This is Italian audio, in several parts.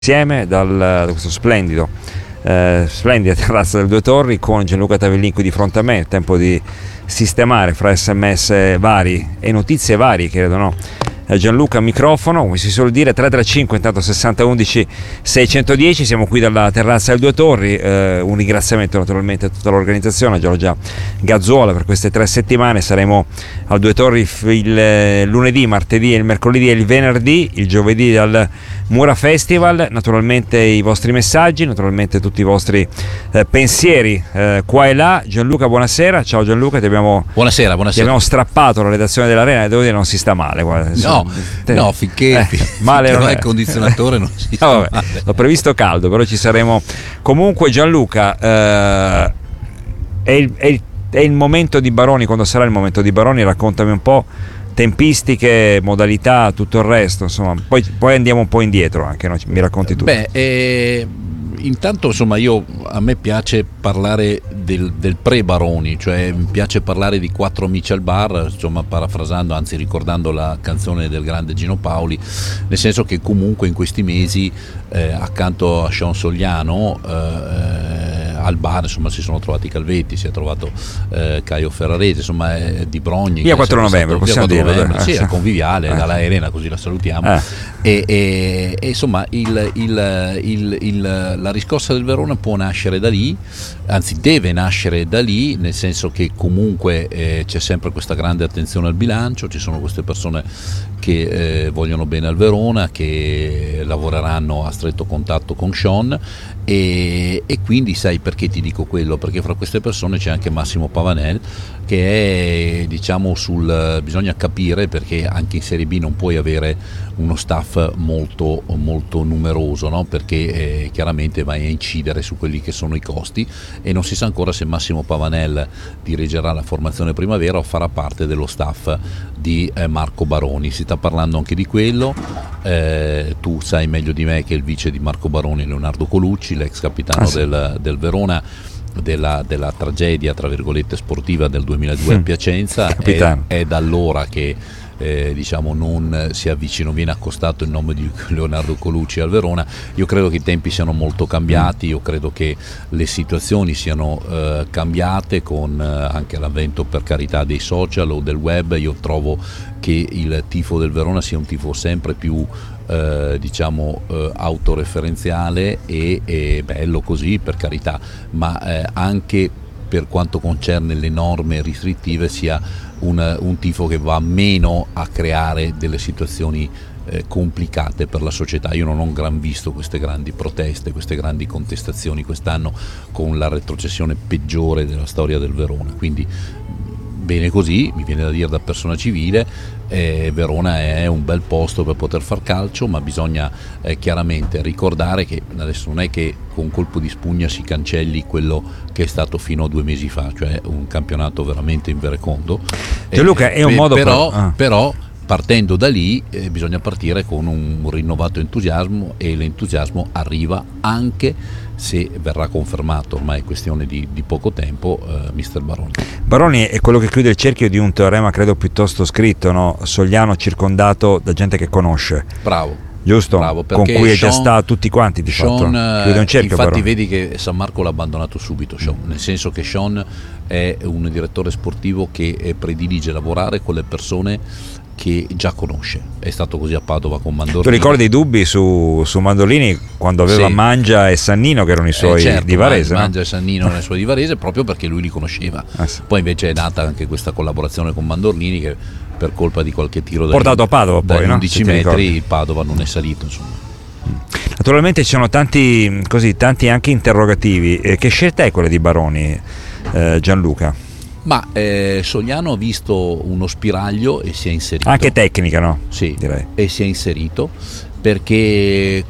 Insieme da questo splendida terrazza del Due Torri con Gianluca Tavellin qui di fronte a me. È tempo di sistemare fra sms vari e notizie varie, credo, no? Gianluca, microfono, come si suol dire. 335 intanto 60 11 610. Siamo qui dalla terrazza del Due Torri. Un ringraziamento naturalmente a tutta l'organizzazione, a Giorgia Gazzuola, per queste 3 settimane. Saremo al Due Torri il lunedì, martedì, il mercoledì e il venerdì, il giovedì dal Mura Festival. Naturalmente i vostri messaggi, naturalmente tutti i vostri pensieri qua e là. Gianluca, buonasera. Ciao Gianluca, buonasera. Ti abbiamo strappato la redazione dell'Arena e devo dire non si sta male, guarda. No, finché male non è è. il condizionatore non si sta male. L'ho previsto caldo, però ci saremo comunque. Gianluca, è il momento di Baroni. Quando sarà il momento di Baroni, raccontami un po' tempistiche, modalità, tutto il resto, insomma. Poi andiamo un po' indietro anche, no? Mi racconti tutto. Intanto, insomma, a me piace parlare del pre-Baroni, cioè mi piace parlare di 4 amici al bar, insomma, parafrasando, anzi ricordando la canzone del grande Gino Paoli, nel senso che comunque in questi mesi accanto a Sean Sogliano al bar, insomma, si sono trovati Calvetti, si è trovato Caio Ferrarese, insomma, Di Brogni, via 4 novembre, possiamo dire, sì, è conviviale dalla Arena, così la salutiamo. E insomma la riscossa del Verona può nascere da lì, anzi deve nascere da lì, nel senso che comunque c'è sempre questa grande attenzione al bilancio, ci sono queste persone che vogliono bene al Verona, che lavoreranno a stretto contatto con Sean, e quindi sai perché ti dico quello? Perché fra queste persone c'è anche Massimo Pavanel, che è, diciamo, bisogna capire, perché anche in Serie B non puoi avere uno staff molto, molto numeroso, no? Perché chiaramente vai a incidere su quelli che sono i costi, e non si sa ancora se Massimo Pavanel dirigerà la formazione primavera o farà parte dello staff di Marco Baroni. Si sta parlando anche di quello. Tu sai meglio di me che il vice di Marco Baroni è Leonardo Colucci, l'ex capitano del Verona, della tragedia tra virgolette sportiva del 2002 a Piacenza. È da allora che diciamo non si avvicina, viene accostato il nome di Leonardo Colucci al Verona. Io credo che i tempi siano molto cambiati, io credo che le situazioni siano cambiate con anche l'avvento, per carità, dei social o del web. Io trovo che il tifo del Verona sia un tifo sempre più autoreferenziale e bello così, per carità, ma anche per quanto concerne le norme restrittive sia un tifo che va meno a creare delle situazioni complicate per la società. Io non ho gran visto queste grandi proteste, queste grandi contestazioni quest'anno, con la retrocessione peggiore della storia del Verona, quindi bene così, mi viene da dire da persona civile. Verona è un bel posto per poter far calcio, ma bisogna chiaramente ricordare che adesso non è che con colpo di spugna si cancelli quello che è stato fino a 2 mesi fa, cioè un campionato veramente inverecondo. Gianluca, è un modo però partendo da lì bisogna partire con un rinnovato entusiasmo, e l'entusiasmo arriva anche se verrà confermato, ormai è questione di poco tempo, mister Baroni. Baroni è quello che chiude il cerchio di un teorema credo piuttosto scritto, no? Sogliano circondato da gente che conosce. Bravo. Giusto? Bravo, con cui è già stato tutti quanti di fatto. Chiude un cerchio, infatti Baroni. Vedi che San Marco l'ha abbandonato subito Sean, nel senso che Sean è un direttore sportivo che predilige lavorare con le persone che già conosce. È stato così a Padova con Mandolini. Tu ricordi i dubbi su Mandolini quando aveva Mangia e Sannino, che erano i suoi di Varese? Mangia e Sannino erano i suoi di Varese, proprio perché lui li conosceva. Poi invece è nata anche questa collaborazione con Mandolini, che per colpa di qualche tiro portato a Padova poi, no? 11 metri il Padova non è salito, insomma. Naturalmente ci sono tanti anche interrogativi. Che scelta è quella di Baroni, Gianluca? Ma Sogliano ha visto uno spiraglio e si è inserito. Anche tecnica, no? Sì, direi. E si è inserito perché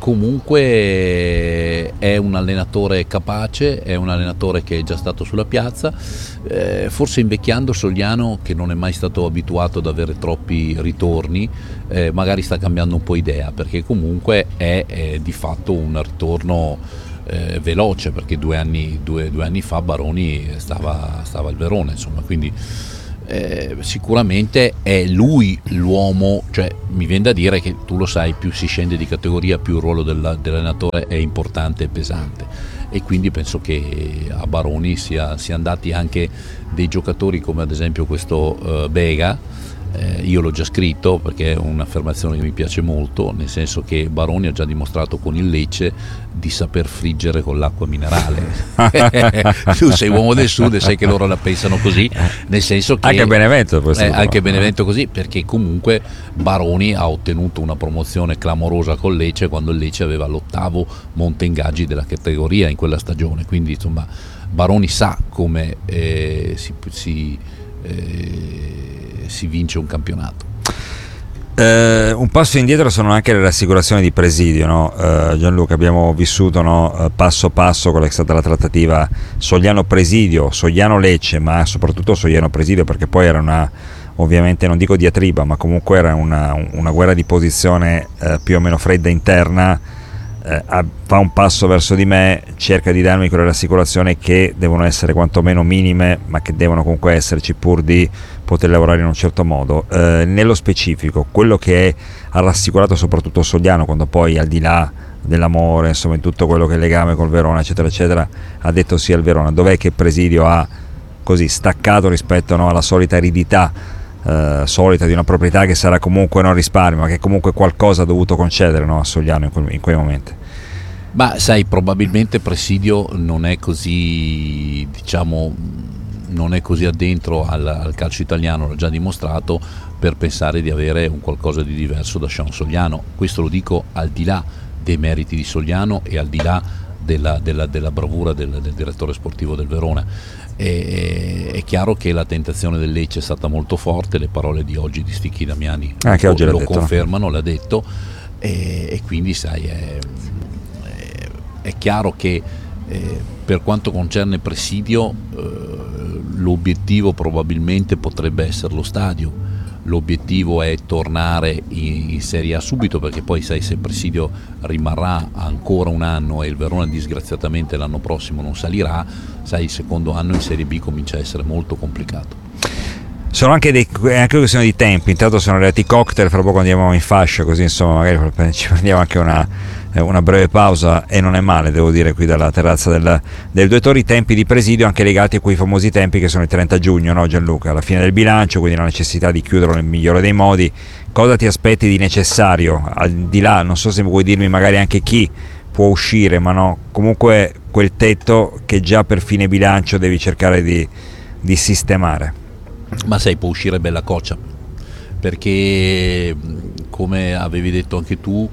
comunque è un allenatore capace, è un allenatore che è già stato sulla piazza, forse invecchiando Sogliano, che non è mai stato abituato ad avere troppi ritorni, magari sta cambiando un po' idea, perché comunque è di fatto un ritorno veloce, perché due anni fa Baroni stava al Verona, insomma, quindi sicuramente è lui l'uomo, cioè mi viene da dire che tu lo sai, più si scende di categoria più il ruolo dell'allenatore è importante e pesante, e quindi penso che a Baroni sia andati anche dei giocatori come ad esempio questo Bega. Io l'ho già scritto perché è un'affermazione che mi piace molto, nel senso che Baroni ha già dimostrato con il Lecce di saper friggere con l'acqua minerale. Tu sei uomo del sud e sai che loro la pensano così, nel senso che anche Benevento, anche Benevento così, perché comunque Baroni ha ottenuto una promozione clamorosa con Lecce quando il Lecce aveva l'8° monte ingaggi della categoria in quella stagione, quindi insomma Baroni sa come si vince un campionato. Un passo indietro sono anche le rassicurazioni di Presidio, no? Gianluca, abbiamo vissuto, no, passo passo quella che è stata la trattativa Sogliano-Presidio, Sogliano-Lecce, ma soprattutto Sogliano-Presidio, perché poi era ovviamente non dico diatriba, ma comunque era una guerra di posizione più o meno fredda interna. Fa un passo verso di me, cerca di darmi quelle rassicurazioni che devono essere quantomeno minime, ma che devono comunque esserci pur di poter lavorare in un certo modo. Nello specifico, quello che ha rassicurato soprattutto Sogliano, quando poi al di là dell'amore, insomma, in tutto quello che è il legame col Verona, eccetera eccetera, ha detto sì al Verona, dov'è che Presidio ha così staccato rispetto, no, alla solita aridità solita di una proprietà che sarà comunque non risparmio, ma che comunque qualcosa ha dovuto concedere, no, a Sogliano in quei momenti. Ma sai, probabilmente Presidio non è così, diciamo, non è così addentro al calcio italiano, l'ha già dimostrato, per pensare di avere un qualcosa di diverso da Sean Sogliano. Questo lo dico al di là dei meriti di Sogliano e al di là della bravura del direttore sportivo del Verona. È chiaro che la tentazione del Lecce è stata molto forte, le parole di oggi di Sticchi Damiani anche oggi lo detto, confermano, l'ha detto, e quindi sai, è chiaro che per quanto concerne Presidio l'obiettivo probabilmente potrebbe essere lo stadio. L'obiettivo è tornare in Serie A subito, perché poi sai, se Presidio rimarrà ancora un anno e il Verona disgraziatamente l'anno prossimo non salirà, sai, il secondo anno in Serie B comincia a essere molto complicato. Sono anche questione di tempi. Intanto sono arrivati i cocktail, fra poco andiamo in fascia, così insomma magari ci prendiamo anche una breve pausa, e non è male, devo dire, qui dalla terrazza del Due Torri. Tempi di Presidio anche legati a quei famosi tempi che sono il 30 giugno, no Gianluca? Alla fine del bilancio, quindi la necessità di chiuderlo nel migliore dei modi. Cosa ti aspetti di necessario? Al di là, non so se vuoi dirmi magari anche chi può uscire, ma no, comunque quel tetto che già per fine bilancio devi cercare di sistemare. Ma sai, può uscire Bella Coccia, perché come avevi detto anche tu,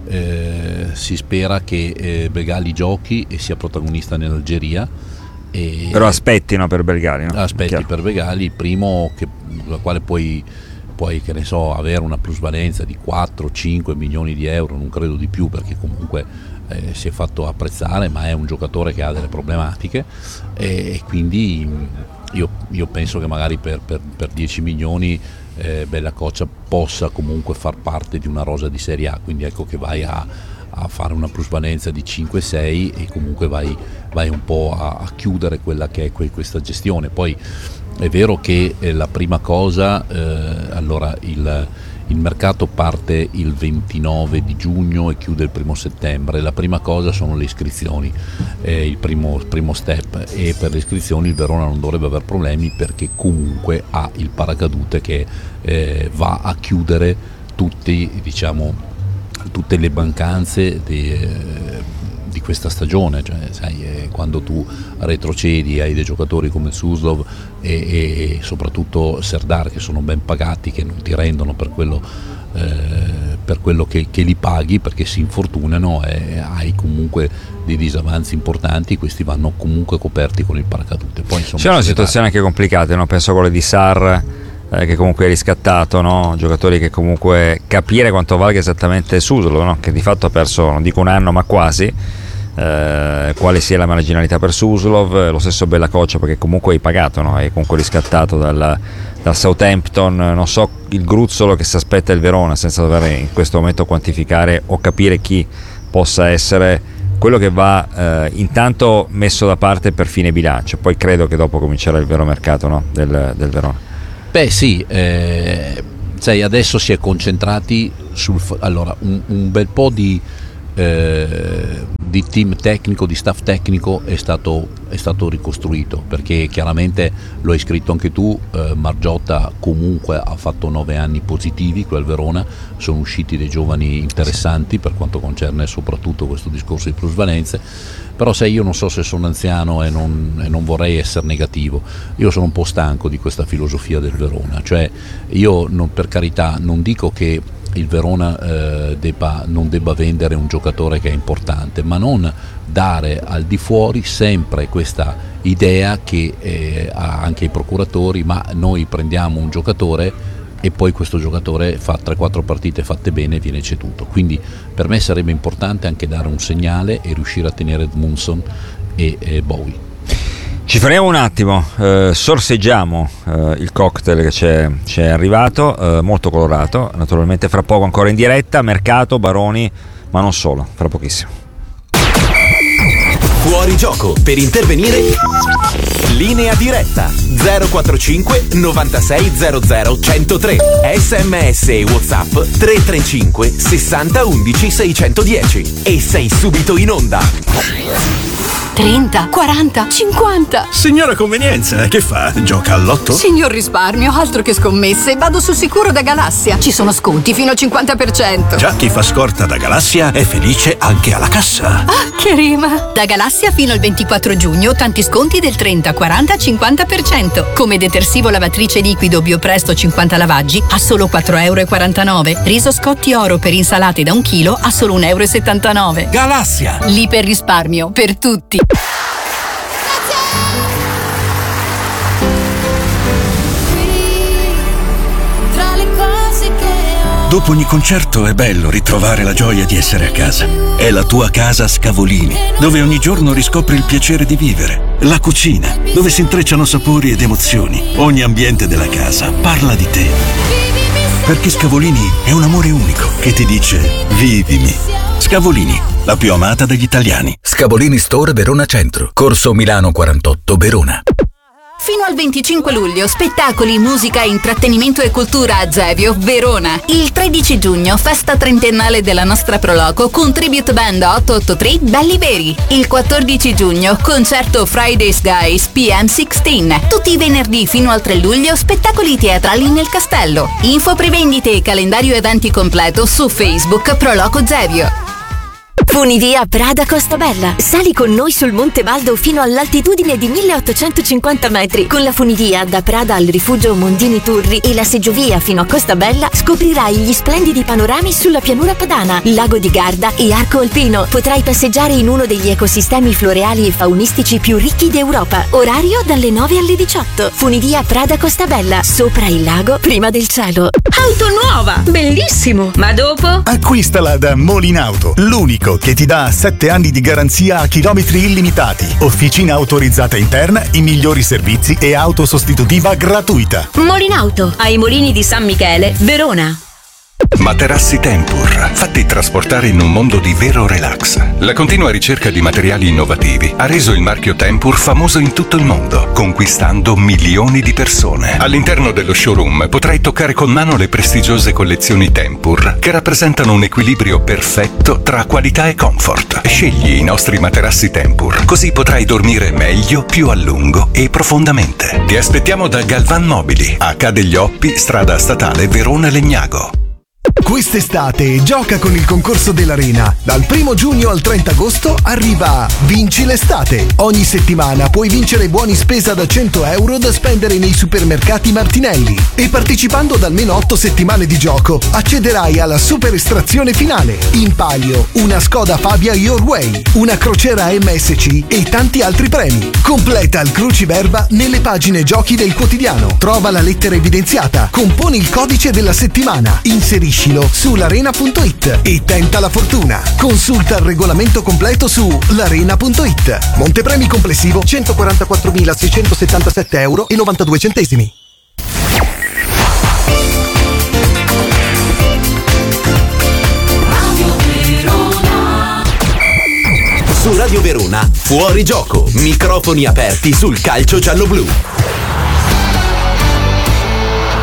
si spera che Belgali giochi e sia protagonista nell'Algeria. Però aspettino per Belgali, no? Aspetti Chiaro. per Belgali, primo la quale puoi che ne so, avere una plusvalenza di 4-5 milioni di euro, non credo di più, perché comunque si è fatto apprezzare, ma è un giocatore che ha delle problematiche, e quindi io penso che magari per 10 milioni Bella Coccia possa comunque far parte di una rosa di Serie A, quindi ecco che vai a fare una plusvalenza di 5-6 e comunque vai un po' a chiudere quella che è questa gestione. Poi è vero che la prima cosa, allora il mercato parte il 29 di giugno e chiude il 1 settembre. La prima cosa sono le iscrizioni, il primo step, e per le iscrizioni il Verona non dovrebbe aver problemi, perché comunque ha il paracadute che va a chiudere tutte le mancanze di questa stagione. Cioè, sai, quando tu retrocedi hai dei giocatori come Suslov e soprattutto Serdar, che sono ben pagati, che non ti rendono per quello che li paghi, perché si infortunano, e hai comunque dei disavanzi importanti. Questi vanno comunque coperti con il paracadute. Poi insomma, c'è una situazione anche complicata, no? Penso a quella di Sarr, che comunque è riscattato, no? Giocatori che comunque capire quanto valga esattamente Suslov, no? Che di fatto ha perso, non dico un anno, ma quasi, quale sia la marginalità per Suslov. Lo stesso Bella Coccia, perché comunque hai pagato, no? È comunque riscattato dal Southampton. Non so il gruzzolo che si aspetta il Verona, senza dover in questo momento quantificare o capire chi possa essere quello che va intanto messo da parte per fine bilancio. Poi credo che dopo comincerà il vero mercato, no? del Verona. Beh sì, sai, adesso si è concentrati allora un bel po' di team tecnico, di staff tecnico è stato ricostruito, perché chiaramente lo hai scritto anche tu, Margiotta comunque ha fatto 9 anni positivi qui al Verona, sono usciti dei giovani interessanti per quanto concerne soprattutto questo discorso di plusvalenze. Però sai, io non so se sono anziano e non vorrei essere negativo, io sono un po' stanco di questa filosofia del Verona, cioè io per carità non dico che il Verona non debba vendere un giocatore che è importante, ma non dare al di fuori sempre questa idea che ha anche i procuratori, ma noi prendiamo un giocatore e poi questo giocatore fa 3-4 partite fatte bene e viene ceduto. Quindi per me sarebbe importante anche dare un segnale e riuscire a tenere Edmundson e Bowie. Ci fermiamo un attimo, sorseggiamo il cocktail che ci è arrivato, molto colorato, naturalmente fra poco ancora in diretta, mercato, Baroni, ma non solo, fra pochissimo. Fuori gioco, per intervenire linea diretta 045 96 00 103, SMS e WhatsApp 335 60 11 610 e sei subito in onda. 30, 40, 50. Signora convenienza, che fa? Gioca al lotto? Signor risparmio, altro che scommesse. Vado sul sicuro da Galassia. Ci sono sconti fino al 50%. Già chi fa scorta da Galassia è felice anche alla cassa. Ah, che rima! Da Galassia fino al 24 giugno, tanti sconti del 30, 40, 50%. Come detersivo lavatrice liquido Biopresto 50 lavaggi a solo 4,49 €. Riso Scotti Oro per insalate da 1 chilo a solo 1,79 €. Galassia! L'iperrisparmio per tutti. Dopo ogni concerto è bello ritrovare la gioia di essere a casa. È la tua casa Scavolini, dove ogni giorno riscopri il piacere di vivere. La cucina, dove si intrecciano sapori ed emozioni. Ogni ambiente della casa parla di te. Perché Scavolini è un amore unico che ti dice vivimi. Scavolini, la più amata degli italiani. Scavolini Store Verona Centro, Corso Milano 48 Verona. Fino al 25 luglio, spettacoli, musica, intrattenimento e cultura a Zevio, Verona. Il 13 giugno, festa trentennale della nostra Proloco con Tribute Band 883 Belli Veri. Il 14 giugno, concerto Fridays Guys PM16. Tutti i venerdì fino al 3 luglio, spettacoli teatrali nel Castello. Info prevendite e calendario eventi completo su Facebook Proloco Zevio. Funivia Prada Costabella. Sali con noi sul Monte Baldo fino all'altitudine di 1850 metri. Con la funivia da Prada al rifugio Mondini Turri e la seggiovia fino a Costabella scoprirai gli splendidi panorami sulla pianura padana, lago di Garda e Arco Alpino. Potrai passeggiare in uno degli ecosistemi floreali e faunistici più ricchi d'Europa. Orario dalle 9 alle 18. Funivia Prada Costabella. Sopra il lago, prima del cielo. Auto nuova! Bellissimo! Ma dopo? Acquistala da Molinauto, l'unico che ti dà 7 anni di garanzia a chilometri illimitati, officina autorizzata interna, i migliori servizi e auto sostitutiva gratuita. Molinauto, ai Molini di San Michele, Verona. Materassi Tempur, fatti trasportare in un mondo di vero relax. La continua ricerca di materiali innovativi ha reso il marchio Tempur famoso in tutto il mondo, conquistando milioni di persone. All'interno dello showroom potrai toccare con mano le prestigiose collezioni Tempur, che rappresentano un equilibrio perfetto tra qualità e comfort. Scegli i nostri materassi Tempur, così potrai dormire meglio, più a lungo e profondamente. Ti aspettiamo da Galvan Mobili, a Ca' degli Oppi, strada statale Verona Legnago. Quest'estate gioca con il concorso dell'Arena. Dal 1 giugno al 30 agosto arriva Vinci l'estate. Ogni settimana puoi vincere buoni spesa da 100 euro da spendere nei supermercati Martinelli. E partecipando ad almeno 8 settimane di gioco accederai alla super estrazione finale. In palio una Skoda Fabia Your Way, una crociera MSC e tanti altri premi. Completa il cruciverba nelle pagine giochi del quotidiano. Trova la lettera evidenziata, componi il codice della settimana, inseriscilo su l'arena.it e tenta la fortuna. Consulta il regolamento completo su l'arena.it. Montepremi complessivo 144.677 euro e 92 centesimi. Su Radio Verona, fuori gioco, microfoni aperti sul calcio giallo-blu.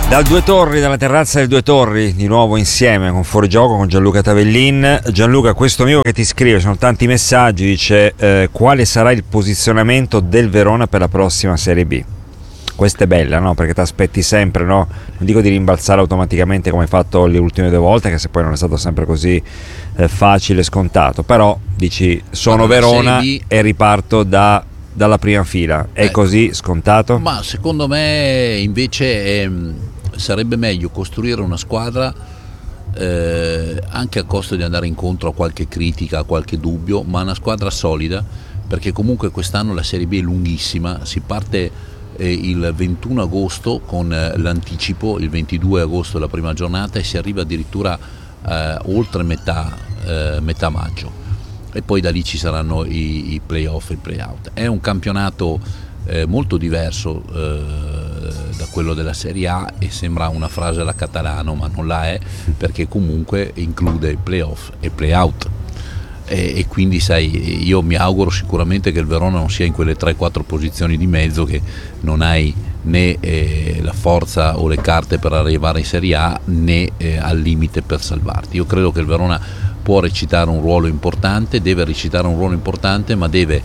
Dal Due Torri, dalla terrazza del Due Torri, di nuovo insieme con Fuorigioco, con Gianluca Tavellin. Gianluca, questo amico che ti scrive, sono tanti messaggi, dice quale sarà il posizionamento del Verona per la prossima Serie B? Questa è bella, no? Perché ti aspetti sempre, no? Non dico di rimbalzare automaticamente come hai fatto le ultime 2 volte, che se poi non è stato sempre così facile e scontato, però dici sono Verona e riparto dalla prima fila. È così scontato? Ma secondo me invece sarebbe meglio costruire una squadra anche a costo di andare incontro a qualche critica, a qualche dubbio, ma una squadra solida, perché comunque quest'anno la Serie B è lunghissima. Si parte il 21 agosto con l'anticipo, il 22 agosto la prima giornata, e si arriva addirittura oltre metà maggio, e poi da lì ci saranno i playoff e i playout. È un campionato molto diverso da quello della Serie A, e sembra una frase alla Catalano, ma non la è, perché comunque include playoff e playout, e quindi sai, io mi auguro sicuramente che il Verona non sia in quelle 3-4 posizioni di mezzo che non hai né la forza o le carte per arrivare in Serie A, né al limite per salvarti. Io credo che il Verona può recitare un ruolo importante, deve recitare un ruolo importante, ma deve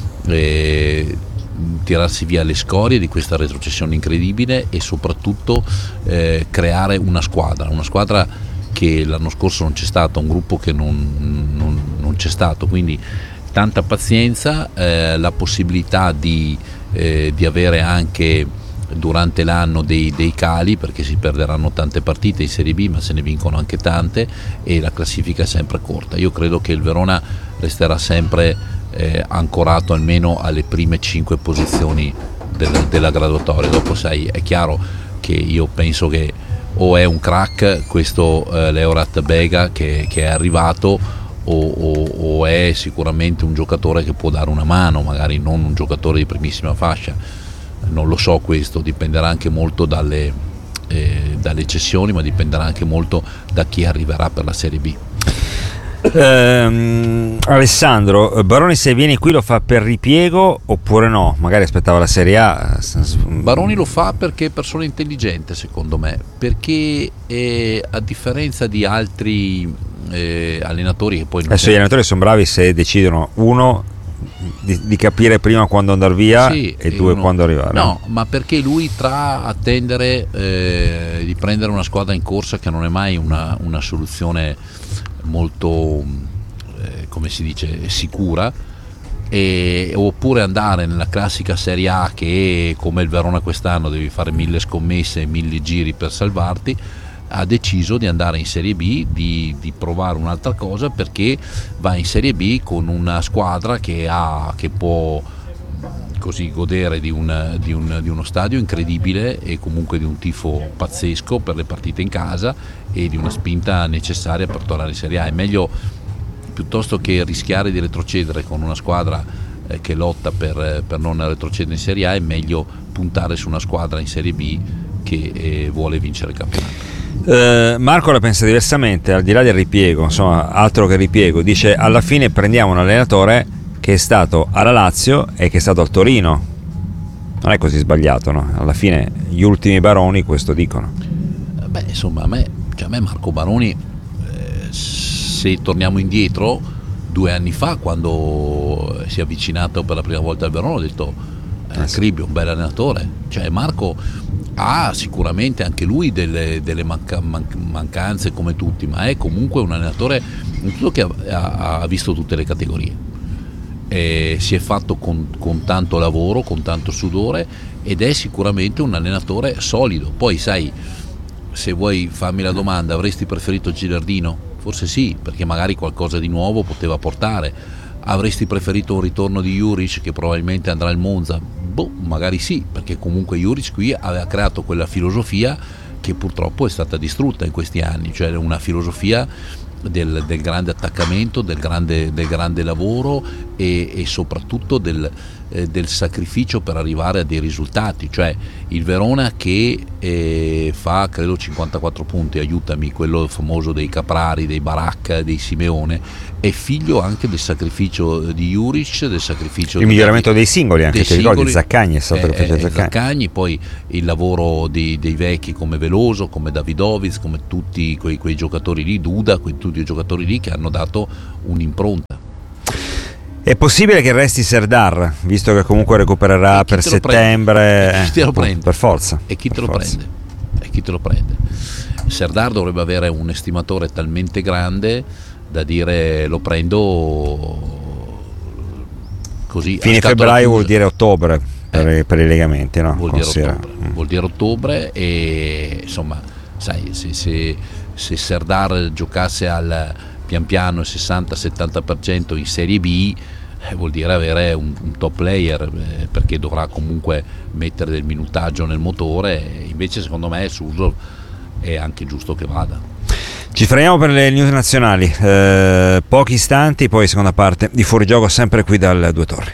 tirarsi via le scorie di questa retrocessione incredibile, e soprattutto creare una squadra che l'anno scorso non c'è stata, un gruppo che non c'è stato, quindi tanta pazienza, la possibilità di avere anche durante l'anno dei cali, perché si perderanno tante partite in Serie B, ma se ne vincono anche tante, e la classifica è sempre corta. Io credo che il Verona resterà sempre ancorato almeno alle prime 5 posizioni della graduatoria. Dopo sai, è chiaro che io penso che o è un crack questo Leorat Bega che è arrivato, o è sicuramente un giocatore che può dare una mano, magari non un giocatore di primissima fascia, non lo so, questo dipenderà anche molto dalle cessioni, ma dipenderà anche molto da chi arriverà per la Serie B. Alessandro, Baroni se viene qui lo fa per ripiego oppure no? Magari aspettava la Serie A. Baroni lo fa perché è persona intelligente, secondo me, perché a differenza di altri allenatori che poi adesso gli allenatori sono bravi se decidono, uno, di capire prima quando andare via, sì, e 2 quando arrivare. No, ma perché lui tra attendere di prendere una squadra in corsa, che non è mai una soluzione molto come si dice, sicura, oppure andare nella classica Serie A, che come il Verona quest'anno devi fare 1000 scommesse e 1000 giri per salvarti, ha deciso di andare in Serie B, di provare un'altra cosa, perché va in Serie B con una squadra che può così godere di uno stadio incredibile, e comunque di un tifo pazzesco per le partite in casa, e di una spinta necessaria per tornare in Serie A. È meglio, piuttosto che rischiare di retrocedere con una squadra che lotta per non retrocedere in Serie A, è meglio puntare su una squadra in Serie B che vuole vincere il campionato. Marco la pensa diversamente, al di là del ripiego, insomma, altro che ripiego, dice alla fine prendiamo un allenatore che è stato alla Lazio e che è stato al Torino. Non è così sbagliato, no? Alla fine gli ultimi baroni questo dicono. Beh, insomma, a me Marco Baroni, se torniamo indietro 2 anni fa, quando si è avvicinato per la prima volta al Verona, ho detto Cribio, un bel allenatore. Cioè Marco ha sicuramente anche lui delle mancanze come tutti, ma è comunque un allenatore che ha visto tutte le categorie. Si è fatto con tanto lavoro, con tanto sudore, ed è sicuramente un allenatore solido. Poi sai, se vuoi farmi la domanda, avresti preferito Gilardino? Forse sì, perché magari qualcosa di nuovo poteva portare. Avresti preferito un ritorno di Juric, che probabilmente andrà al Monza? Magari sì, perché comunque Juric qui aveva creato quella filosofia che purtroppo è stata distrutta in questi anni, cioè una filosofia del grande attaccamento, del grande lavoro, e soprattutto del sacrificio per arrivare a dei risultati, cioè il Verona che fa credo 54 punti, aiutami, quello famoso dei Caprari, dei Baracca, dei Simeone, è figlio anche del sacrificio di Juric, del sacrificio il miglioramento dei singoli, anche ti ricordi Zaccagni è stato Zaccagni, poi il lavoro dei vecchi come Veloso, come Davidovic, come tutti quei giocatori lì, Duda, tutti i giocatori lì che hanno dato un'impronta. È possibile che resti Serdar, visto che comunque recupererà per settembre? Chi te lo prende? Per forza. E chi te lo prende? E chi te lo prende? Serdar dovrebbe avere un estimatore talmente grande da dire lo prendo così. Fine febbraio vuol dire ottobre per i legamenti, no? Vuol dire ottobre e insomma, sai, se Serdar giocasse al pian piano il 60-70% in Serie B, vuol dire avere un top player, perché dovrà comunque mettere del minutaggio nel motore, invece secondo me Suso è anche giusto che vada. Ci fermiamo per le news nazionali, pochi istanti, poi seconda parte di Fuorigioco sempre qui dal Due Torri.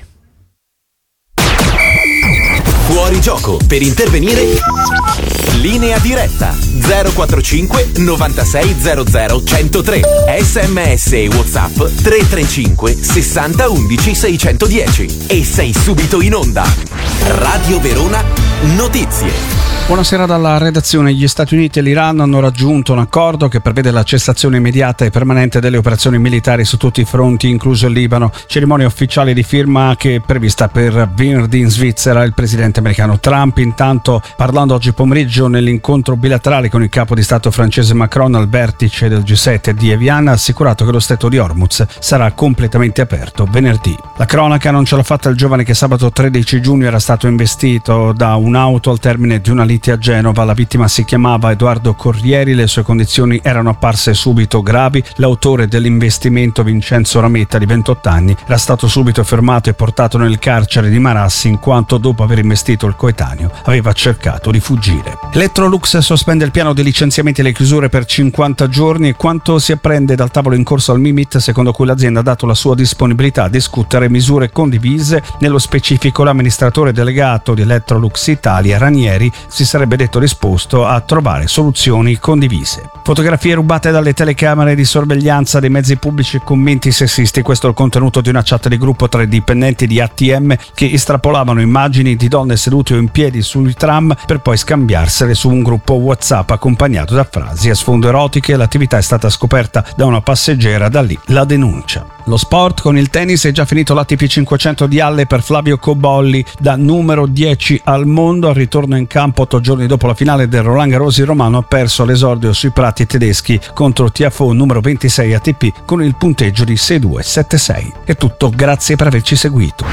Fuorigioco, per intervenire linea diretta 045 96 00 103, SMS e WhatsApp 335 60 11 610 e sei subito in onda. Radio Verona Notizie. Buonasera dalla redazione. Gli Stati Uniti e l'Iran hanno raggiunto un accordo che prevede la cessazione immediata e permanente delle operazioni militari su tutti i fronti, incluso il Libano. Cerimonia ufficiale di firma che è prevista per venerdì in Svizzera. Il presidente americano Trump, intanto, parlando oggi pomeriggio nell'incontro bilaterale con il capo di Stato francese Macron al vertice del G7 di Evian, ha assicurato che lo stretto di Hormuz sarà completamente aperto venerdì. La cronaca non ce l'ha fatta il giovane che sabato 13 giugno era stato investito da un'auto al termine di una lite a Genova. La vittima si chiamava Edoardo Corrieri, le sue condizioni erano apparse subito gravi. L'autore dell'investimento, Vincenzo Rametta, di 28 anni, era stato subito fermato e portato nel carcere di Marassi, in quanto dopo aver investito il coetaneo aveva cercato di fuggire. Electrolux sospende il piano di licenziamenti e le chiusure per 50 giorni e quanto si apprende dal tavolo in corso al Mimit, secondo cui l'azienda ha dato la sua disponibilità a discutere misure condivise. Nello specifico, l'amministratore delegato di Electrolux Italia, Ranieri, si sarebbe detto disposto a trovare soluzioni condivise. Fotografie rubate dalle telecamere di sorveglianza dei mezzi pubblici e commenti sessisti. Questo è il contenuto di una chat di gruppo tra i dipendenti di ATM che estrapolavano immagini di donne sedute o in piedi sui tram per poi scambiarsele su un gruppo WhatsApp accompagnato da frasi a sfondo erotiche. L'attività è stata scoperta da una passeggera, da lì la denuncia. Lo sport, con il tennis è già finito l'ATP 500 di Halle per Flavio Cobolli, da numero 10 al mondo. Al ritorno in campo 8 giorni dopo la finale del Roland Garros, il romano ha perso l'esordio sui prati tedeschi contro Tiafoe, numero 26 ATP, con il punteggio di 6-2-7-6. È tutto, grazie per averci seguito.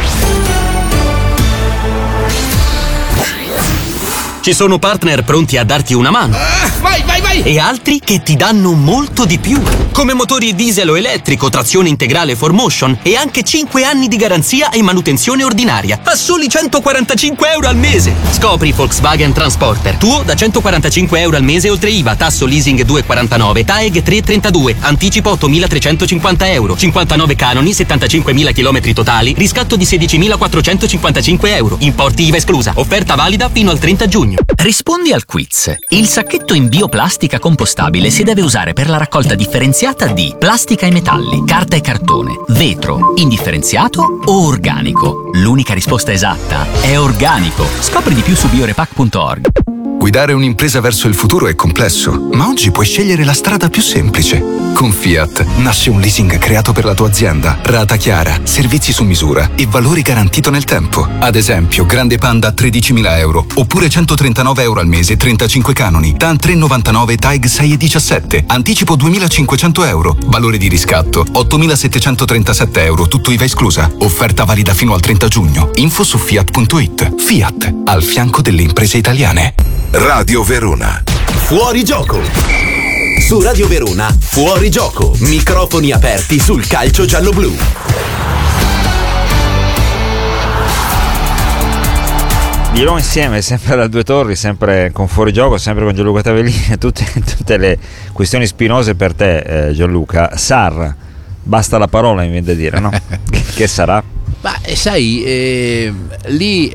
Ci sono partner pronti a darti una mano. Vai! E altri che ti danno molto di più. Come motori diesel o elettrico, trazione integrale 4Motion e anche 5 anni di garanzia e manutenzione ordinaria a soli 145 euro al mese. Scopri Volkswagen Transporter, tuo da 145 euro al mese oltre IVA, tasso leasing 2,49, TAEG 3,32, anticipo 8.350 euro, 59 canoni, 75.000 km totali, riscatto di 16.455 euro, importi IVA esclusa, offerta valida fino al 30 giugno. Rispondi al quiz. Il sacchetto in bioplastica compostabile si deve usare per la raccolta differenziata di plastica e metalli, carta e cartone, vetro, indifferenziato o organico. L'unica risposta esatta è organico. Scopri di più su biorepack.org. Guidare un'impresa verso il futuro è complesso, ma oggi puoi scegliere la strada più semplice. Con Fiat nasce un leasing creato per la tua azienda, rata chiara, servizi su misura e valori garantito nel tempo. Ad esempio, Grande Panda a 13.000 euro, oppure 139 euro al mese, 35 canoni, TAN 3,99, TAEG 6,17, anticipo 2.500 euro, valore di riscatto 8.737 euro, tutto IVA esclusa. Offerta valida fino al 30 giugno. Info su Fiat.it. Fiat, al fianco delle imprese italiane. Radio Verona. Fuorigioco. Su Radio Verona, Fuorigioco. Microfoni aperti sul calcio giallo-blu. Di nuovo insieme, sempre da Due Torri, sempre con Fuorigioco, sempre con Gianluca Tavellini e tutte le questioni spinose per te, Gianluca. Sar, basta la parola, mi viene da dire, no? Che sarà? sai, lì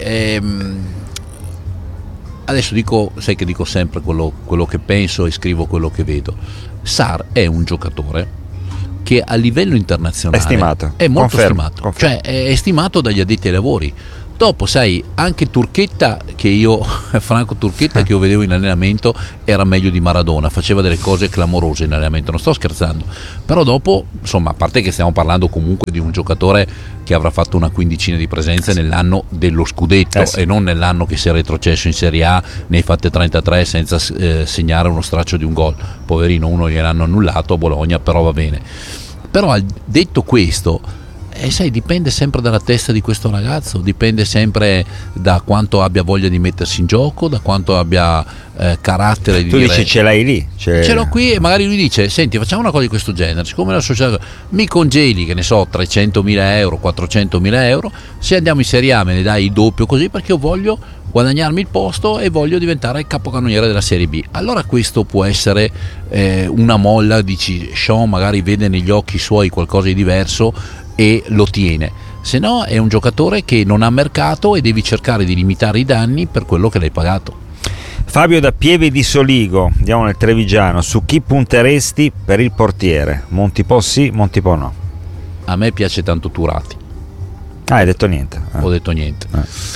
adesso sai che dico sempre quello che penso e scrivo quello che vedo. Sarr è un giocatore che a livello internazionale è molto stimato. Cioè è stimato dagli addetti ai lavori. Dopo, sai, anche Turchetta, Franco Turchetta, che io vedevo in allenamento, era meglio di Maradona, faceva delle cose clamorose in allenamento, non sto scherzando. Però dopo, insomma, a parte che stiamo parlando comunque di un giocatore che avrà fatto una quindicina di presenze nell'anno dello scudetto e non nell'anno che si è retrocesso in Serie A, ne hai fatte 33 senza segnare uno straccio di un gol. Poverino, uno gliel'hanno annullato a Bologna, però va bene. Però detto questo, sai, dipende sempre dalla testa di questo ragazzo, dipende sempre da quanto abbia voglia di mettersi in gioco, da quanto abbia carattere di tu dici ce l'hai lì, ce l'ho qui, e magari lui dice: senti, facciamo una cosa di questo genere, siccome la società mi congeli, che ne so, 300.000 euro, 400.000 euro, se andiamo in Serie A me ne dai il doppio, così, perché io voglio guadagnarmi il posto e voglio diventare il capocannoniere della Serie B. Allora questo può essere una molla, dici, Sean magari vede negli occhi suoi qualcosa di diverso e lo tiene. Se no è un giocatore che non ha mercato e devi cercare di limitare i danni per quello che l'hai pagato. Fabio da Pieve di Soligo, andiamo nel Trevigiano. Su chi punteresti per il portiere? Montipò sì, Montipò no. A me piace tanto Turati. Hai detto niente? Ho detto niente.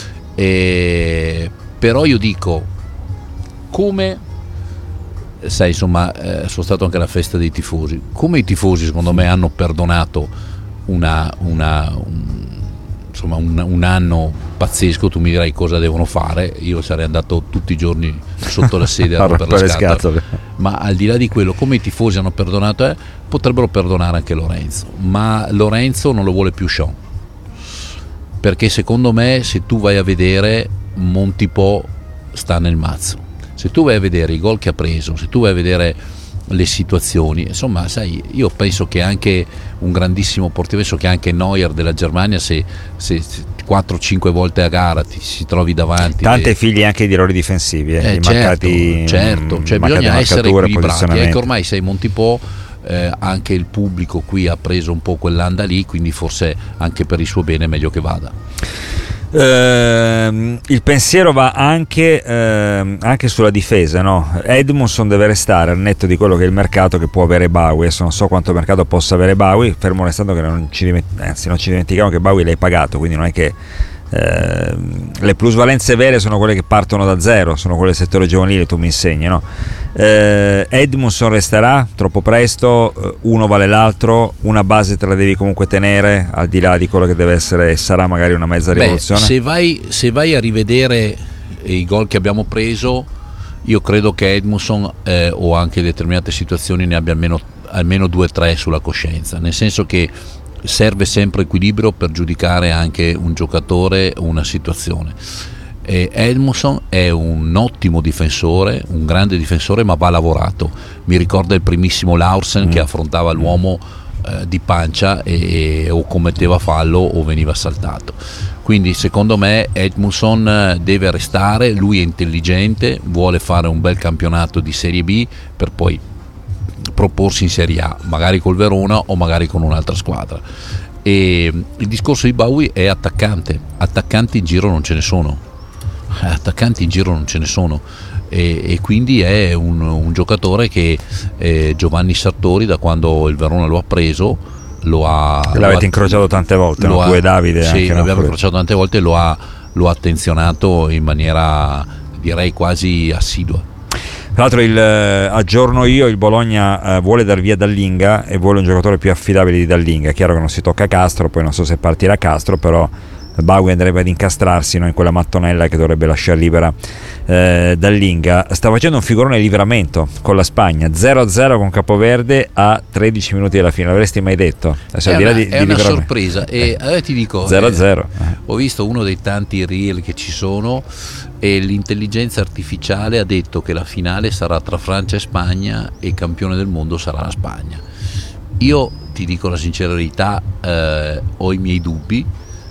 Però io dico, come sai, insomma, sono stato anche alla festa dei tifosi, come i tifosi secondo me hanno perdonato un anno pazzesco. Tu mi dirai cosa devono fare, io sarei andato tutti i giorni sotto la sedia per la scatola, ma al di là di quello, come i tifosi hanno perdonato, potrebbero perdonare anche Lorenzo, ma Lorenzo non lo vuole più Sean, perché secondo me, se tu vai a vedere, Montipò sta nel mazzo, se tu vai a vedere i gol che ha preso, se tu vai a vedere le situazioni, insomma, sai, io penso che anche un grandissimo portiere, penso che anche Neuer della Germania, se 4-5 volte a gara ti si trovi davanti, tante figlie anche di errori difensivi, certo, cioè bisogna essere equilibrati, che ormai sei Montipò, anche il pubblico qui ha preso un po' quell'anda lì, quindi forse anche per il suo bene è meglio che vada. Il pensiero va anche sulla difesa, no? Edmundson deve restare al netto di quello che è il mercato che può avere Bowie. Adesso non so quanto mercato possa avere Bowie, fermo restando che non ci dimentichiamo che Bowie l'hai pagato, quindi non è che le plusvalenze vere sono quelle che partono da zero, sono quelle del settore giovanile, tu mi insegni, no? Edmundson resterà troppo presto, uno vale l'altro, una base te la devi comunque tenere, al di là di quello che deve essere e sarà magari una mezza rivoluzione. Se vai a rivedere i gol che abbiamo preso, io credo che Edmundson o anche determinate situazioni ne abbia almeno 2-3 sulla coscienza, nel senso che serve sempre equilibrio per giudicare anche un giocatore o una situazione. Edmundson è un ottimo difensore, un grande difensore, ma va lavorato. Mi ricorda il primissimo Laursen che affrontava l'uomo di pancia o commetteva fallo o veniva saltato. Quindi secondo me Edmundson deve restare, lui è intelligente, vuole fare un bel campionato di Serie B per poi proporsi in Serie A, magari col Verona o magari con un'altra squadra. E il discorso di Bowie è attaccanti in giro non ce ne sono, e quindi è un giocatore che Giovanni Sartori, da quando il Verona lo ha preso, l'avete incrociato tante volte, tu e Davide, sì, l'abbiamo incrociato tante volte, lo ha attenzionato in maniera, direi, quasi assidua. Tra l'altro aggiorno io, il Bologna vuole dar via Dallinga e vuole un giocatore più affidabile di Dallinga. È chiaro che non si tocca Castro, poi non so se partirà Castro, però Bowie andrebbe ad incastrarsi, no, in quella mattonella che dovrebbe lasciare libera Dallinga. Sta facendo un figurone di Livramento con la Spagna, 0-0 con Capoverde a 13 minuti dalla fine. L'avresti mai detto? È una sorpresa, e ti dico 0-0. Ho visto uno dei tanti reel che ci sono e l'intelligenza artificiale ha detto che la finale sarà tra Francia e Spagna e il campione del mondo sarà la Spagna. Io ti dico la sincera verità, ho i miei dubbi,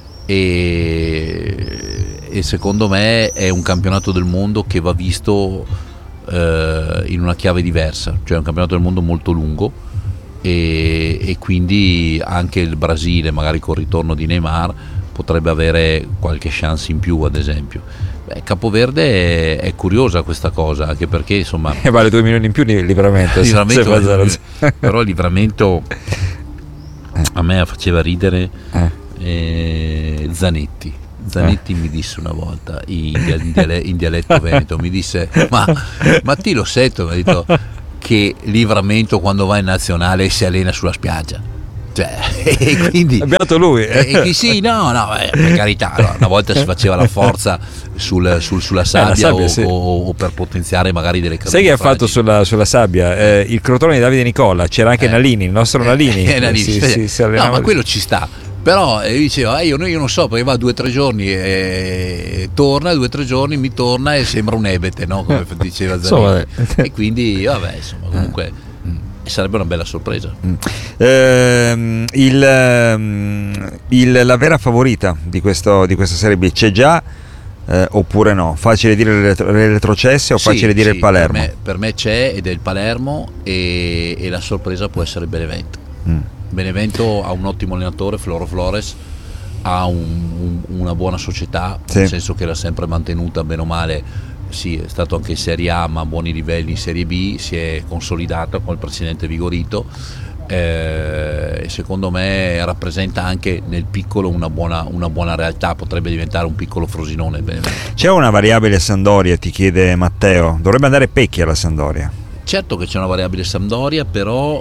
e secondo me è un campionato del mondo che va visto in una chiave diversa, cioè un campionato del mondo molto lungo, e quindi anche il Brasile, magari col ritorno di Neymar, potrebbe avere qualche chance in più, ad esempio. Capoverde è curiosa questa cosa, anche perché insomma vale 2 milioni in più di Livramento, però Livramento a me faceva ridere. Zanetti mi disse una volta in dialetto veneto, mi disse ma ti lo sento, mi ha detto che Livramento quando va in nazionale si allena sulla spiaggia. E quindi beato lui. Sì, no, per carità, allora, una volta si faceva la forza sulla sabbia, o per potenziare magari delle cose. Sai che ha fatto sulla sabbia? Il Crotone di Davide Nicola, c'era anche Nalini, il nostro Nalini. Si no, ma quello ci sta. Però diceva io non so, perché va 2 o 3 giorni torna, 2 o 3 giorni mi torna e sembra un ebete, no? Come diceva Zanetti. E quindi vabbè, insomma, comunque sarebbe una bella sorpresa. La vera favorita di questa Serie B c'è già, oppure no? Facile dire l'Elettrocesse o facile dire il Palermo? Per me c'è, ed è il Palermo, e la sorpresa può essere Benevento. Benevento ha un ottimo allenatore, Floro Flores, ha una buona società, nel senso che l'ha sempre mantenuta bene o male. Sì, è stato anche in Serie A, ma a buoni livelli in Serie B, si è consolidata con il presidente Vigorito, e secondo me rappresenta anche nel piccolo una buona realtà, potrebbe diventare un piccolo Frosinone. C'è una variabile Sampdoria, ti chiede Matteo, dovrebbe andare Pecchi alla Sampdoria? Certo che c'è una variabile Sampdoria, però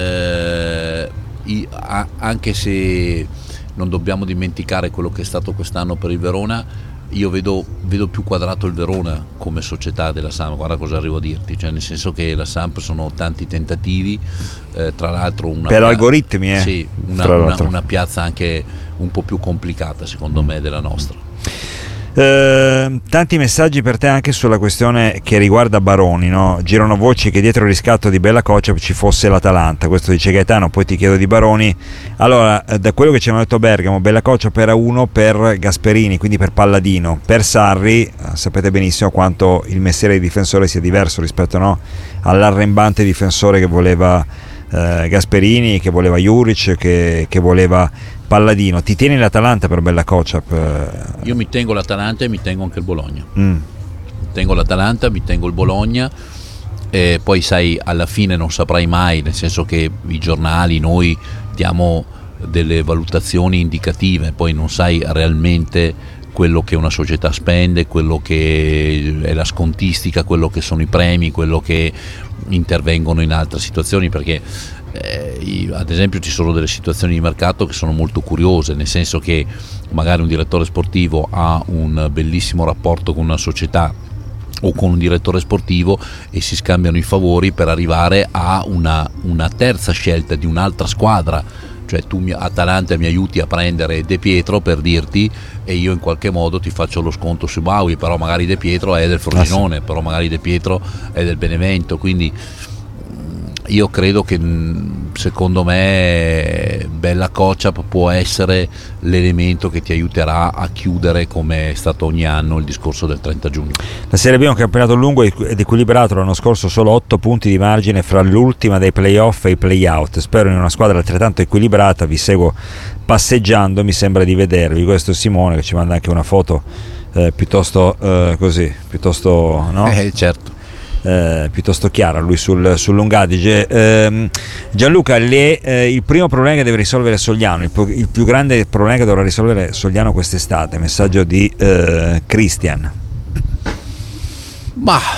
anche se non dobbiamo dimenticare quello che è stato quest'anno per il Verona, io vedo più quadrato il Verona come società della Samp. Guarda cosa arrivo a dirti, cioè nel senso che la Samp sono tanti tentativi, tra l'altro per algoritmi, sì, una piazza anche un po' più complicata secondo me della nostra. Tanti messaggi per te anche sulla questione che riguarda Baroni, no? Girano voci che dietro il riscatto di Bella Coccia ci fosse l'Atalanta, questo dice Gaetano, poi ti chiedo di Baroni. Allora, da quello che ci hanno detto a Bergamo, Bella Coccia opera 1 per Gasperini, quindi per Palladino. Per Sarri sapete benissimo quanto il mestiere di difensore sia diverso rispetto, no, all'arrembante difensore che voleva Gasperini, che voleva Juric, che voleva Palladino. Ti tieni l'Atalanta per Bella Coccia? Io mi tengo l'Atalanta e mi tengo anche il Bologna. Tengo l'Atalanta, mi tengo il Bologna, e poi sai, alla fine non saprai mai, nel senso che i giornali, noi diamo delle valutazioni indicative, poi non sai realmente quello che una società spende, quello che è la scontistica, quello che sono i premi, quello che intervengono in altre situazioni, perché ad esempio ci sono delle situazioni di mercato che sono molto curiose, nel senso che magari un direttore sportivo ha un bellissimo rapporto con una società o con un direttore sportivo e si scambiano i favori per arrivare a una terza scelta di un'altra squadra. Cioè tu Atalanta mi aiuti a prendere De Pietro, per dirti, e io in qualche modo ti faccio lo sconto su Baui, però magari De Pietro è del Frosinone, però magari De Pietro è del Benevento, quindi io credo che secondo me Bella Coccia può essere l'elemento che ti aiuterà a chiudere, come è stato ogni anno, il discorso del 30 giugno. La Serie B è un campionato lungo ed equilibrato, l'anno scorso solo 8 punti di margine fra l'ultima dei playoff e i playout. Spero in una squadra altrettanto equilibrata, vi seguo passeggiando, mi sembra di vedervi. Questo è Simone che ci manda anche una foto piuttosto così, piuttosto, no? Certo. Piuttosto chiara lui sul Lungadige. Gianluca, il primo problema che deve risolvere Sogliano, il più grande problema che dovrà risolvere Sogliano quest'estate, messaggio di Christian. Ma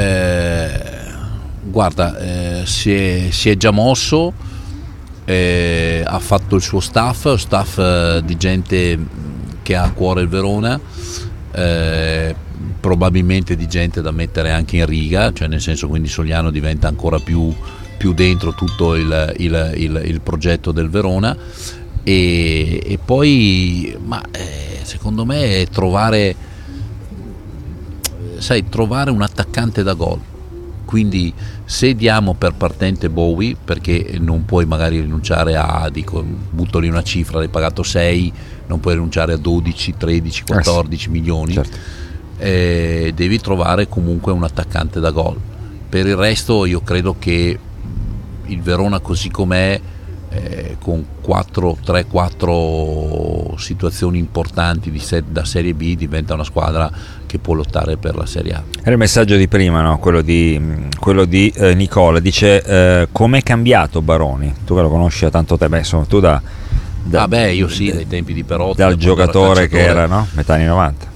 guarda, si è già mosso, ha fatto il suo staff di gente che ha a cuore il Verona, probabilmente di gente da mettere anche in riga, cioè nel senso, quindi Sogliano diventa ancora più dentro tutto il progetto del Verona, e poi secondo me trovare un attaccante da gol. Quindi se diamo per partente Bowie, perché non puoi magari rinunciare butto lì una cifra, l'hai pagato 6, non puoi rinunciare a 12, 13, 14 milioni, certo. Devi trovare comunque un attaccante da gol. Per il resto io credo che il Verona così com'è con 3-4 situazioni importanti da Serie B diventa una squadra che può lottare per la Serie A. Era il messaggio di prima, no? quello di Nicola, dice com'è cambiato Baroni? Tu che lo conosci da tanto tempo, insomma tu io sì, dai tempi di Perotti, dal giocatore che era, no? Metà anni 90.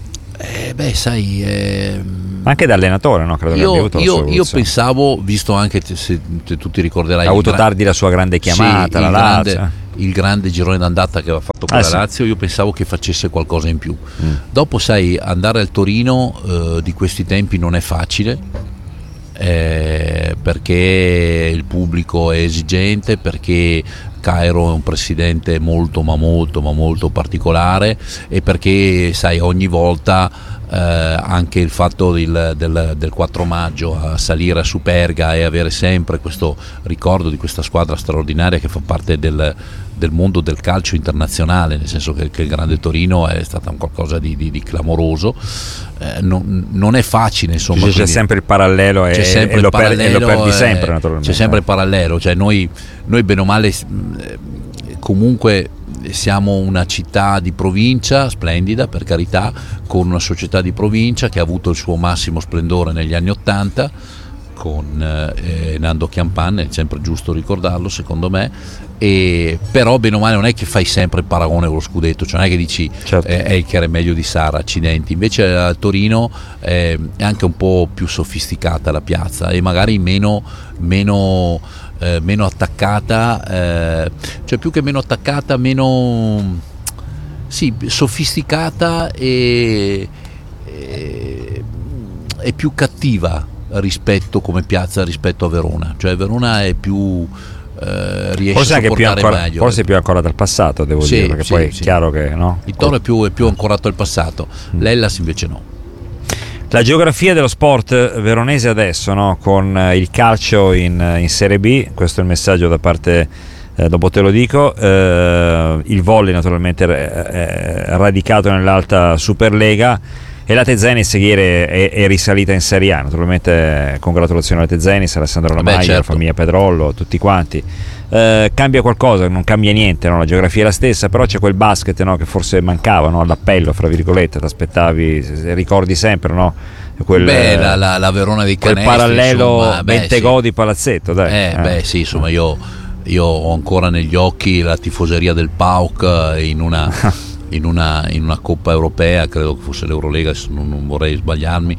Anche da allenatore, no? Credo che abbia avuto la sua io pensavo, visto anche se tu ti ricorderai, ha avuto tardi la sua grande chiamata, sì, la Lazio, il grande girone d'andata che aveva fatto con la Lazio, io pensavo che facesse qualcosa in più. Dopo, sai, andare al Torino di questi tempi non è facile, perché il pubblico è esigente, perché Cairo è un presidente molto particolare, e perché, sai, ogni volta anche il fatto del 4 maggio a salire a Superga e avere sempre questo ricordo di questa squadra straordinaria che fa parte del mondo del calcio internazionale, nel senso che il Grande Torino è stata un qualcosa di clamoroso, non è facile, insomma. C'è sempre il parallelo e lo perdi sempre, naturalmente. C'è sempre il parallelo, cioè noi bene o male comunque siamo una città di provincia splendida, per carità, con una società di provincia che ha avuto il suo massimo splendore negli anni '80 con Nando Chiampan, è sempre giusto ricordarlo secondo me, però bene o male non è che fai sempre il paragone con lo scudetto, cioè non è che dici certo. È che era meglio di Sara, accidenti. Invece a Torino è anche un po' più sofisticata la piazza e magari meno attaccata, cioè più che meno attaccata, meno sofisticata e più cattiva rispetto come piazza rispetto a Verona, cioè Verona è più riesce forse a anche sopportare meglio, forse più ancora dal passato, devo dire, perché poi è chiaro che no? Il Toro è più ancorato al passato, l'Hellas invece no. La geografia dello sport veronese adesso, no? Con il calcio in Serie B, questo è il messaggio da parte, dopo te lo dico, il volley naturalmente è radicato nell'alta Superlega e la Tezenis ieri è risalita in Serie A, naturalmente congratulazioni alla Tezenis, Alessandro Lamaglia, certo. La famiglia Pedrollo, tutti quanti. Cambia qualcosa, non cambia niente, no? La geografia è la stessa, però c'è quel basket, no? Che forse mancava, no? All'appello, fra virgolette, ti aspettavi, ricordi sempre, no? La Verona dei Canestri, quel parallelo Bentegodi Palazzetto, dai. Sì, insomma, io ho ancora negli occhi la tifoseria del PAOK in una Coppa Europea, credo che fosse l'Eurolega, non vorrei sbagliarmi,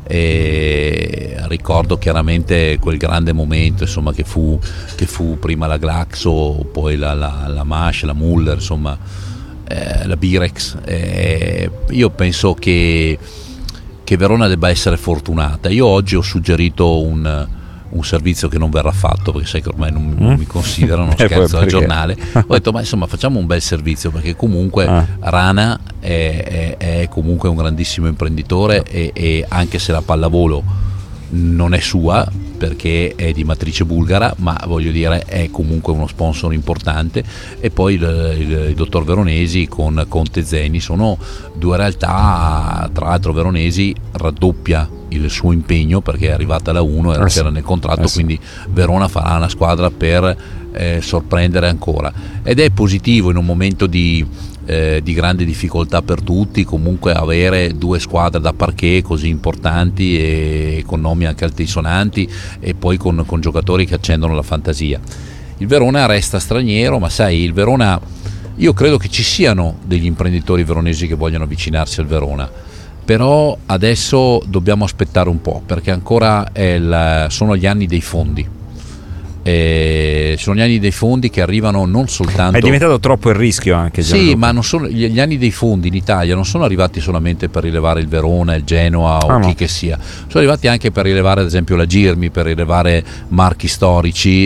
e ricordo chiaramente quel grande momento, insomma, che fu prima la Glaxo, poi la Mash, la Muller, insomma, la Birex. Io penso che Verona debba essere fortunata. Io oggi ho suggerito un servizio che non verrà fatto, perché sai che ormai non mi considerano, scherzo al giornale. Ho detto, ma insomma, facciamo un bel servizio, perché comunque Rana è comunque un grandissimo imprenditore, e anche se la pallavolo non è sua perché è di matrice bulgara, ma voglio dire è comunque uno sponsor importante, e poi il dottor Veronesi con Tezzeni sono due realtà. Tra l'altro Veronesi raddoppia il suo impegno perché è arrivata la 1 e era nel contratto, quindi Verona farà una squadra per sorprendere ancora, ed è positivo in un momento di grande difficoltà per tutti comunque avere due squadre da parquet così importanti e con nomi anche altisonanti, e poi con giocatori che accendono la fantasia. Il Verona resta straniero, ma sai, il Verona, io credo che ci siano degli imprenditori veronesi che vogliono avvicinarsi al Verona, però adesso dobbiamo aspettare un po', perché ancora sono gli anni dei fondi. Sono gli anni dei fondi che arrivano non soltanto, è diventato troppo il rischio anche, sì, ma non sono gli anni dei fondi in Italia, non sono arrivati solamente per rilevare il Verona, il Genoa o chi che sia, sono arrivati anche per rilevare ad esempio la Girmi, per rilevare marchi storici,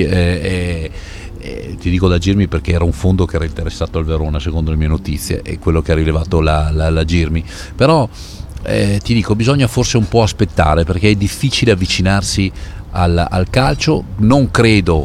ti dico da Girmi perché era un fondo che era interessato al Verona secondo le mie notizie, e quello che ha rilevato la Girmi, però ti dico, bisogna forse un po' aspettare, perché è difficile avvicinarsi al calcio. Non credo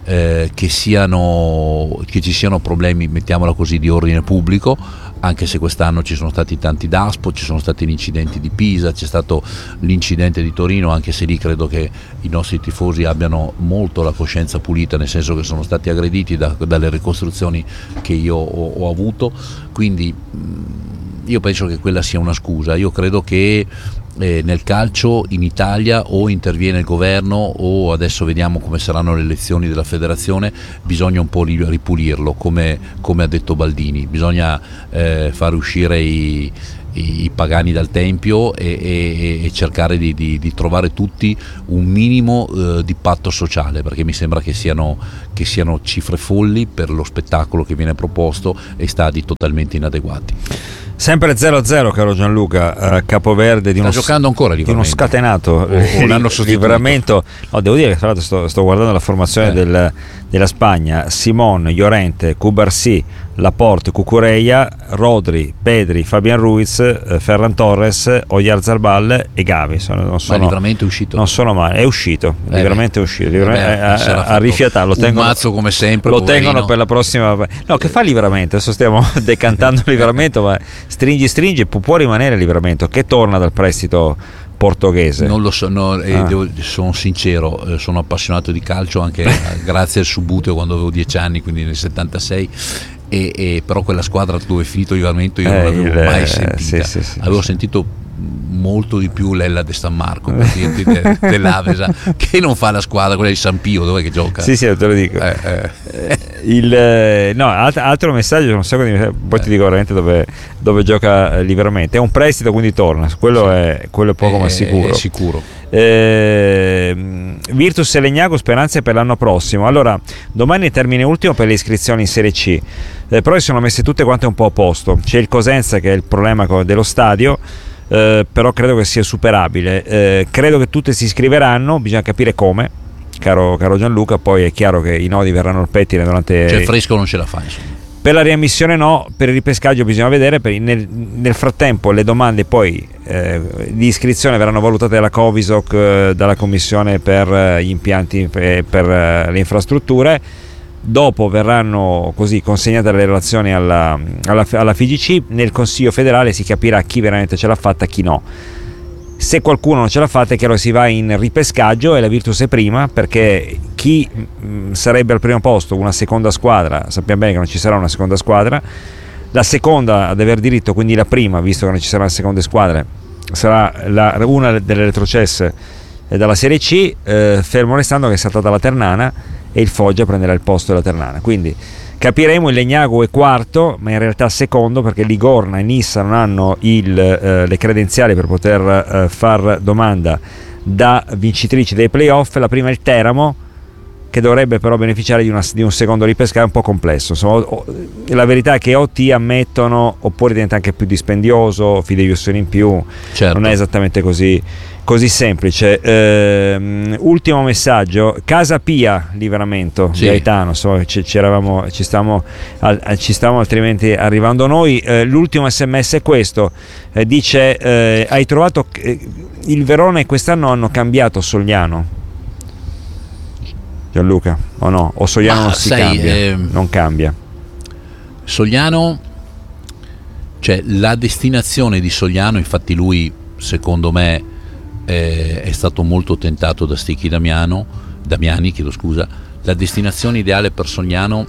che ci siano problemi, mettiamola così, di ordine pubblico, anche se quest'anno ci sono stati tanti DASPO, ci sono stati gli incidenti di Pisa, c'è stato l'incidente di Torino, anche se lì credo che i nostri tifosi abbiano molto la coscienza pulita, nel senso che sono stati aggrediti dalle ricostruzioni che io ho avuto, quindi io penso che quella sia una scusa. Io credo che nel calcio in Italia o interviene il governo o adesso vediamo come saranno le elezioni della federazione, bisogna un po' ripulirlo, come ha detto Baldini, bisogna far uscire i pagani dal tempio e cercare di trovare tutti un minimo di patto sociale, perché mi sembra che siano cifre folli per lo spettacolo che viene proposto e stadi totalmente inadeguati. Sempre 0-0, caro Gianluca, Capoverde di uno giocando ancora di uno scatenato l'hanno sostituito. Livramento. No, devo dire che tra l'altro sto guardando la formazione della Spagna: Simon, Llorente, Cubarsí, Laporte, Cucurella, Rodri, Pedri, Fabian Ruiz, Ferran Torres, Oyarzabal e Gavi. Ma il Livramento è uscito? Non sono male, è uscito. Livramento è uscito. Ha rifiatato. Un mazzo come sempre. Lo tengono per la prossima. No, che fa Livramento? Adesso stiamo decantando Livramento, ma stringi, può rimanere Livramento, che torna dal prestito portoghese. Non lo so, sono sincero, sono appassionato di calcio anche grazie al Subuteo quando avevo 10 anni, quindi nel 76. Però quella squadra dove è finito Livramento io non l'avevo mai sentita. Sì. Avevo sentito molto di più l'Ella de San Marco dell'Avesa, che non fa la squadra, quella di San Pio, dov'è che gioca? Sì, te lo dico. Altro messaggio, non so, poi ti dico veramente dove gioca Livramento. È un prestito, quindi torna, quello è poco ma sicuro. È sicuro. Virtus e Legnago, speranze per l'anno prossimo. Allora, domani è termine ultimo per le iscrizioni in Serie C, però si sono messe tutte quante un po' a posto. C'è il Cosenza che è il problema dello stadio, però credo che sia superabile. Credo che tutte si iscriveranno, bisogna capire come, caro Gianluca. Poi è chiaro che i nodi verranno al pettine durante. Cioè fresco non ce la fa, insomma. Per la riammissione no, per il ripescaggio bisogna vedere. Nel frattempo le domande poi di iscrizione verranno valutate dalla Covisoc, dalla Commissione per gli impianti, per le infrastrutture. Dopo verranno così consegnate le relazioni alla FIGC. Nel Consiglio federale si capirà chi veramente ce l'ha fatta e chi no. Se qualcuno non ce l'ha fatta è chiaro che si va in ripescaggio e la Virtus è prima, perché chi sarebbe al primo posto, una seconda squadra, sappiamo bene che non ci sarà una seconda squadra, la seconda ad aver diritto, quindi la prima, visto che non ci saranno seconde squadre, sarà una delle retrocesse dalla Serie C, fermo restando che è saltata la Ternana e il Foggia prenderà il posto della Ternana. Quindi capiremo. Il Legnago è quarto, ma in realtà secondo, perché Ligorna e Nissa non hanno le credenziali per poter far domanda da vincitrici dei playoff. La prima è il Teramo, che dovrebbe però beneficiare di un secondo ripescaggio. È un po' complesso, insomma. La verità è che o ti ammettono oppure diventa anche più dispendioso, fideiussioni in più, certo. Non è esattamente così semplice. Ultimo messaggio: Casa Pia, Livramento, sì. Gaetano, ci stavamo altrimenti arrivando noi. L'ultimo SMS è questo, dice hai trovato il Verona e quest'anno hanno cambiato Sogliano, Gianluca, o no? O Sogliano non si cambia? Non cambia Sogliano, cioè la destinazione di Sogliano, infatti lui secondo me è stato molto tentato da Sticchi Damiani, la destinazione ideale per Sogliano,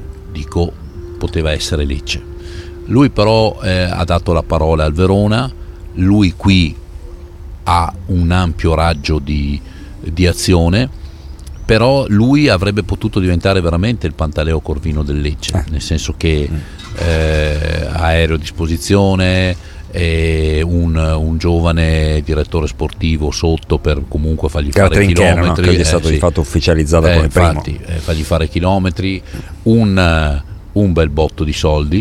poteva essere Lecce. Lui però ha dato la parola al Verona, lui qui ha un ampio raggio di azione, però lui avrebbe potuto diventare veramente il Pantaleo Corvino del Lecce, nel senso che ha aereo a disposizione, e un giovane direttore sportivo sotto per comunque fargli fare chilometri, che è stato di fatto ufficializzata come primo, fargli fare chilometri, un bel botto di soldi.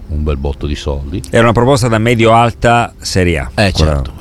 Era una proposta da medio-alta Serie A. Certo.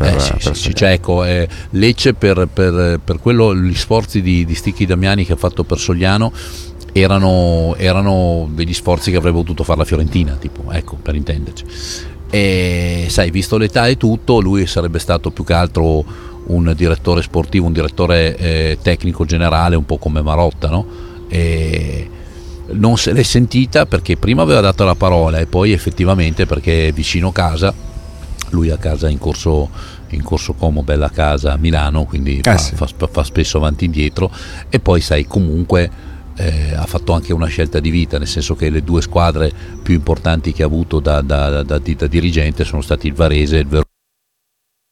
Lecce per quello, gli sforzi di Sticchi Damiani che ha fatto per Sogliano erano degli sforzi che avrebbe potuto fare la Fiorentina, per intenderci. E sai, visto l'età e tutto, lui sarebbe stato più che altro un direttore sportivo, un direttore tecnico generale, un po' come Marotta, no? non se l'è sentita perché prima aveva dato la parola e poi effettivamente perché è vicino casa, lui a casa in corso Como, bella casa a Milano, quindi fa spesso avanti e indietro, e poi sai comunque ha fatto anche una scelta di vita, nel senso che le due squadre più importanti che ha avuto da dirigente sono stati il Varese e il Verona.